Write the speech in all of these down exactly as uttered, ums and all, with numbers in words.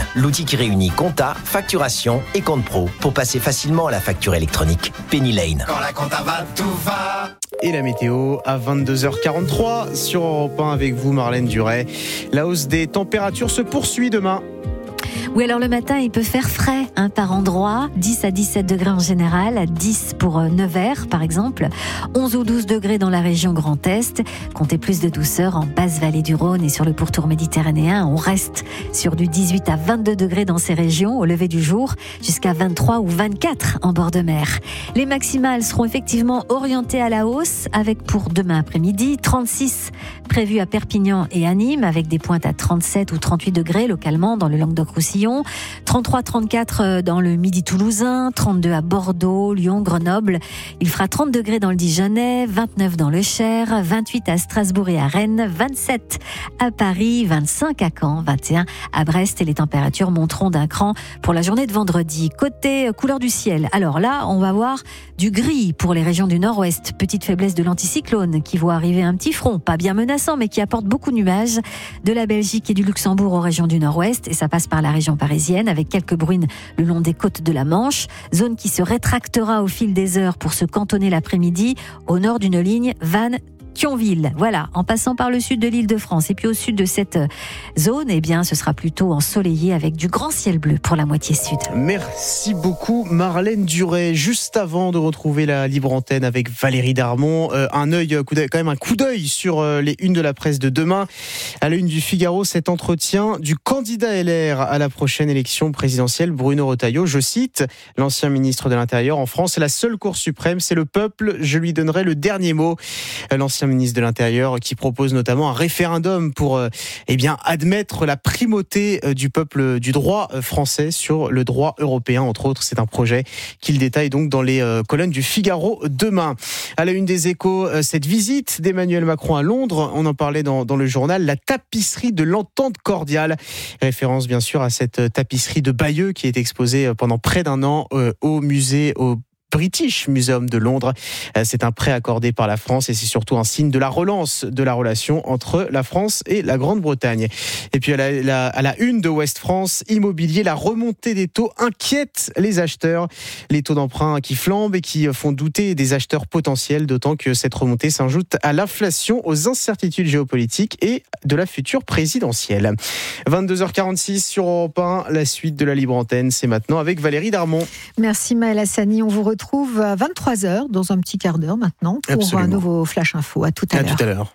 l'outil qui réunit compta, facturation et compte pro pour passer facilement à la facture électronique. Penny Lane. Quand la compta va, tout va. Et la météo à vingt-deux heures quarante-trois sur Europe un avec vous Marlène Duret. La hausse des températures se poursuit demain. Oui, alors le matin, il peut faire frais hein, par endroit, dix à dix-sept degrés en général, dix pour Nevers par exemple, onze ou douze degrés dans la région Grand Est. Comptez plus de douceur en basse vallée du Rhône et sur le pourtour méditerranéen. On reste sur du dix-huit à vingt-deux degrés dans ces régions au lever du jour, jusqu'à vingt-trois ou vingt-quatre en bord de mer. Les maximales seront effectivement orientées à la hausse, avec pour demain après-midi trente-six prévus à Perpignan et à Nîmes, avec des pointes à trente-sept ou trente-huit degrés localement dans le Languedoc-Roussillon. trente-trois à trente-quatre dans le Midi toulousain, trente-deux à Bordeaux, Lyon, Grenoble. Il fera trente degrés dans le Dijonais, vingt-neuf dans le Cher, vingt-huit à Strasbourg et à Rennes, vingt-sept à Paris, vingt-cinq à Caen, vingt et un à Brest. Et les températures monteront d'un cran pour la journée de vendredi. Côté couleur du ciel, alors là, on va voir du gris pour les régions du nord-ouest. Petite faiblesse de l'anticyclone qui voit arriver un petit front, pas bien menaçant, mais qui apporte beaucoup de nuages de la Belgique et du Luxembourg aux régions du nord-ouest. Et ça passe par la région parisienne avec quelques bruines le long des côtes de la Manche, zone qui se rétractera au fil des heures pour se cantonner l'après-midi au nord d'une ligne Vannes Thionville. Voilà, en passant par le sud de l'Île-de-France et puis au sud de cette zone, eh bien, ce sera plutôt ensoleillé avec du grand ciel bleu pour la moitié sud. Merci beaucoup Marlène Duret. Juste avant de retrouver la libre antenne avec Valérie Darmon, euh, un œil, coup d'œil, quand même un coup d'œil sur euh, les unes de la presse de demain. À la une du Figaro, cet entretien du candidat L R à la prochaine élection présidentielle, Bruno Retailleau. Je cite l'ancien ministre de l'Intérieur: en France, la seule Cour suprême, c'est le peuple. Je lui donnerai le dernier mot. L'ancien ministre de l'Intérieur qui propose notamment un référendum pour euh, eh bien admettre la primauté euh, du peuple du droit euh, français sur le droit européen, entre autres. C'est un projet qu'il détaille donc dans les euh, colonnes du Figaro demain. À la une des Échos, euh, cette visite d'Emmanuel Macron à Londres, on en parlait dans, dans le journal, la tapisserie de l'entente cordiale. Référence bien sûr à cette tapisserie de Bayeux qui est exposée pendant près d'un an euh, au musée, au British Museum de Londres. C'est un prêt accordé par la France et c'est surtout un signe de la relance de la relation entre la France et la Grande-Bretagne. Et puis à la, la, à la une de Ouest France, immobilier, la remontée des taux inquiète les acheteurs. Les taux d'emprunt qui flambent et qui font douter des acheteurs potentiels, d'autant que cette remontée s'ajoute à l'inflation, aux incertitudes géopolitiques et de la future présidentielle. vingt-deux heures quarante-six sur Europe un, la suite de la libre antenne, c'est maintenant avec Valérie Darmon. Merci Maëlle Hassani, on vous retrouve retrouve à vingt-trois heures, dans un petit quart d'heure maintenant, pour Absolument. un nouveau Flash Info. À tout à, à l'heure. À tout à l'heure.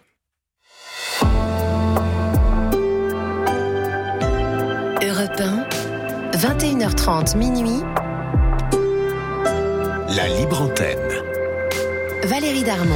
Europe un, vingt et une heures trente, minuit. La libre antenne. Valérie Darmon.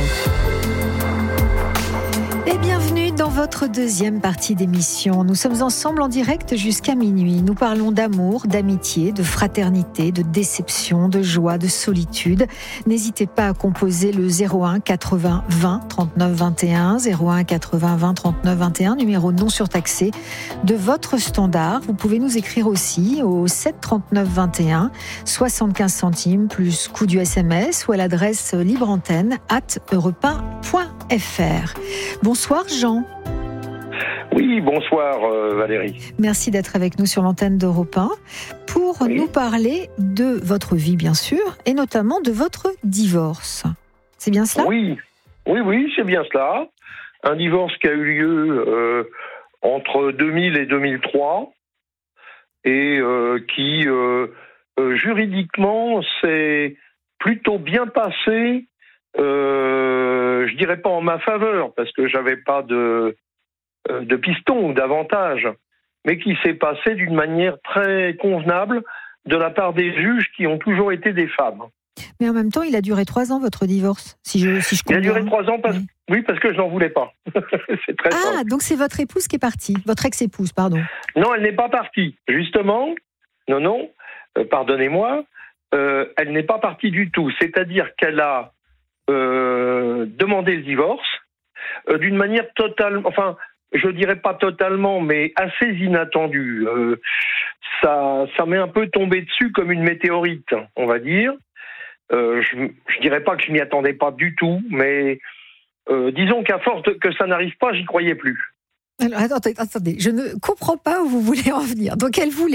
Et bienvenue dans votre deuxième partie d'émission. Nous sommes ensemble en direct jusqu'à minuit. Nous parlons d'amour, d'amitié, de fraternité, de déception, de joie, de solitude. N'hésitez pas à composer le zéro un quatre-vingts vingt trente-neuf vingt et un, zéro un quatre-vingts vingt trente-neuf vingt et un, numéro non surtaxé de votre standard. Vous pouvez nous écrire aussi au sept trente-neuf vingt et un, soixante-quinze centimes plus coût du S M S ou à l'adresse libreantenne arobase europe un point f r. Bonsoir Jean. Oui, bonsoir euh, Valérie. Merci d'être avec nous sur l'antenne d'Europe un pour oui. nous parler de votre vie bien sûr et notamment de votre divorce. C'est bien cela ? Oui, oui, oui, c'est bien cela. Un divorce qui a eu lieu euh, entre deux mille et deux mille trois et euh, qui euh, euh, juridiquement s'est plutôt bien passé. Euh, je dirais pas en ma faveur parce que j'avais pas de de piston ou d'avantage, mais qui s'est passé d'une manière très convenable de la part des juges qui ont toujours été des femmes. Mais en même temps, il a duré trois ans votre divorce, si je si je comprends. Il a duré trois ans parce oui, oui parce que je n'en voulais pas. C'est très ah simple. Donc c'est votre épouse qui est partie, votre ex-épouse, pardon. Non, elle n'est pas partie. Justement, non non, euh, pardonnez-moi, euh, elle n'est pas partie du tout. C'est-à-dire qu'elle a Euh, demander le divorce euh, d'une manière totale, enfin, je dirais pas totalement, mais assez inattendue. Euh, ça, ça m'est un peu tombé dessus comme une météorite, on va dire. Euh, je, je dirais pas que je m'y attendais pas du tout, mais euh, disons qu'à force de, que ça n'arrive pas, j'y croyais plus. Alors, attendez, attendez, je ne comprends pas où vous voulez en venir. Donc, elle voulait